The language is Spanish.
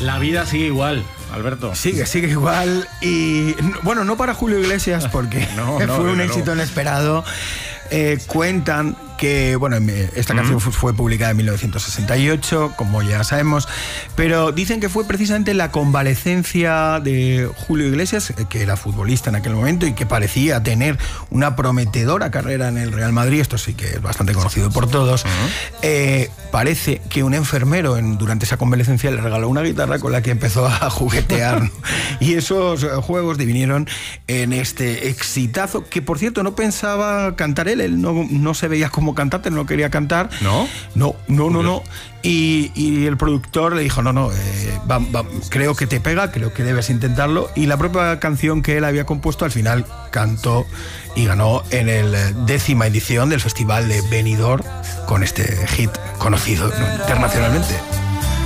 La vida sigue igual, Alberto. Sigue igual. Y bueno, no para Julio Iglesias, porque fue un éxito inesperado. Cuentan que, bueno, esta canción fue publicada en 1968, como ya sabemos, pero dicen que fue precisamente la convalecencia de Julio Iglesias, que era futbolista en aquel momento y que parecía tener una prometedora carrera en el Real Madrid, esto sí que es bastante conocido por todos. Parece que un enfermero durante esa convalecencia le regaló una guitarra con la que empezó a juguetear, ¿no? Y esos juegos divinieron en este exitazo, que por cierto no pensaba cantar él no se veía como cantante, no quería cantar. ¿No? No. Y el productor le dijo, creo que te pega, creo que debes intentarlo. Y la propia canción que él había compuesto al final cantó y ganó en el 10ª edición del Festival de Benidorm con este hit conocido internacionalmente.